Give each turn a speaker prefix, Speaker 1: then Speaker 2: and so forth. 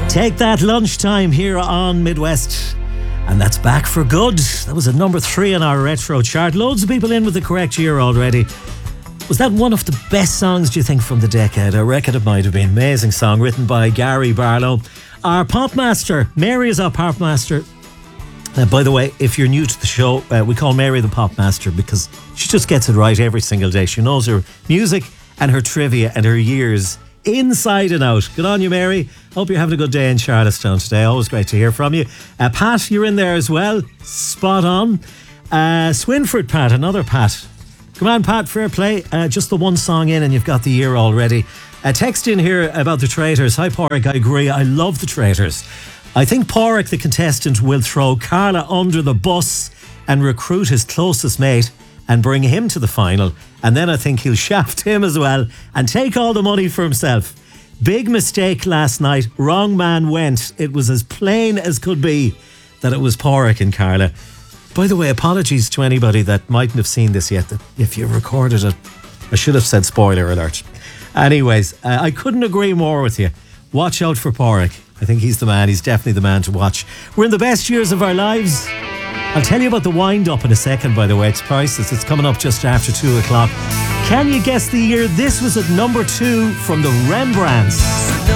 Speaker 1: Take that lunchtime here on Midwest. And that's back for good. That was at number 3 on our retro chart. Loads of people in with the correct year already. Was that one of the best songs, do you think, from the decade? I reckon it might have been. Amazing song written by Gary Barlow. Our pop master, Mary is our pop master. By the way, if you're new to the show, we call Mary the pop master because she just gets it right every single day. She knows her music and her trivia and her years inside and out. Good on you, Mary. Hope you're having a good day in Charlottetown today. Always great to hear from you. Pat, you're in there as well. Spot on. Swinford Pat, another Pat. Come on, Pat, fair play. Just the one song in and you've got the year already. Text in here about the Traitors. Hi, Porrick, I agree. I love the Traitors. I think Porrick, the contestant, will throw Carla under the bus and recruit his closest mate and bring him to the final. And then I think he'll shaft him as well and take all the money for himself. Big mistake last night. Wrong man went. It was as plain as could be that it was Porrick and Carla. By the way, apologies to anybody that mightn't have seen this yet. If you recorded it, I should have said spoiler alert. Anyways, I couldn't agree more with you. Watch out for Porrick. I think he's the man. He's definitely the man to watch. We're in the best years of our lives. I'll tell you about the wind-up in a second, by the way. It's priceless. It's coming up just after 2 o'clock. Can you guess the year? This was at number 2 from the Rembrandts.